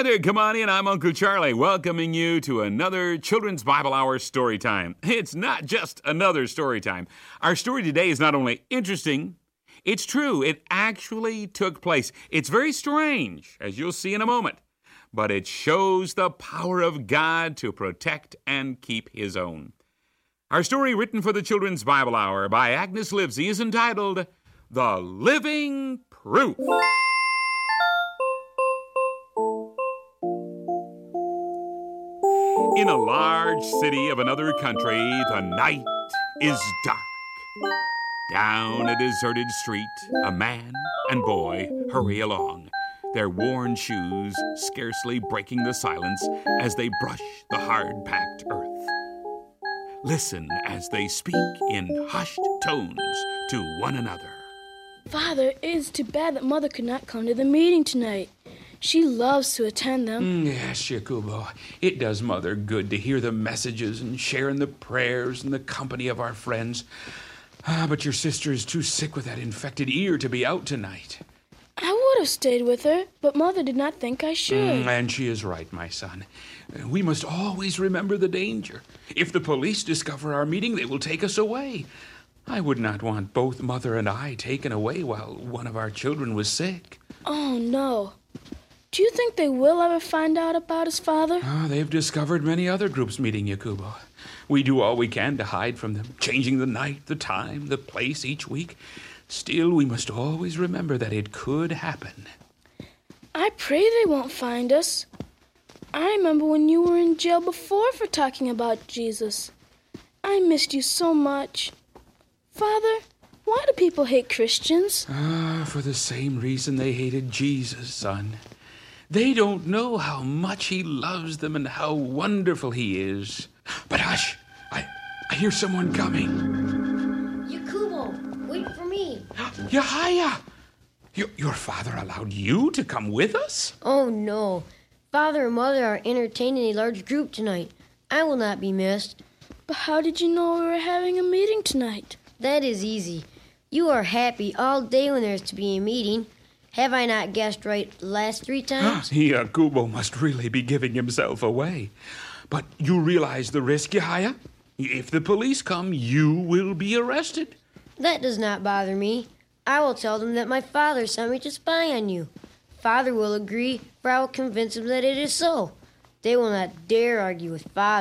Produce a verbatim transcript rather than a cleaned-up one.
there, come on in. I'm Uncle Charlie, welcoming you to another Children's Bible Hour story time. It's not just another story time. Our story today is not only interesting, it's true. It actually took place. It's very strange, as you'll see in a moment, but it shows the power of God to protect and keep His own. Our story, written for the Children's Bible Hour by Agnes Livesey, is entitled The Living Proof. In a large city of another country, the night is dark. Down a deserted street, a man and boy hurry along, their worn shoes scarcely breaking the silence as they brush the hard-packed earth. Listen as they speak in hushed tones to one another. Father, it is too bad that Mother could not come to the meeting tonight. She loves to attend them. Mm, yes, Jacobo. It does Mother good to hear the messages and share in the prayers and the company of our friends. Ah, but your sister is too sick with that infected ear to be out tonight. I would have stayed with her, but Mother did not think I should. Mm, and she is right, my son. We must always remember the danger. If the police discover our meeting, they will take us away. I would not want both Mother and I taken away while one of our children was sick. Oh, no. Do you think they will ever find out about us, Father? Oh, they've discovered many other groups meeting, Jacobo. We do all we can to hide from them, changing the night, the time, the place each week. Still, we must always remember that it could happen. I pray they won't find us. I remember when you were in jail before for talking about Jesus. I missed you so much. Father, why do people hate Christians? Ah, for the same reason they hated Jesus, son. They don't know how much he loves them and how wonderful he is. But hush! I, I hear someone coming. Jacobo, wait for me. Yahaya! Your, your father allowed you to come with us? Oh, no. Father and Mother are entertaining a large group tonight. I will not be missed. But how did you know we were having a meeting tonight? That is easy. You are happy all day when there's to be a meeting. Have I not guessed right the last three times? Jacobo must really be giving himself away. But you realize the risk, Yahaya? If the police come, you will be arrested. That does not bother me. I will tell them that my father sent me to spy on you. Father will agree, for I will convince him that it is so. They will not dare argue with Father.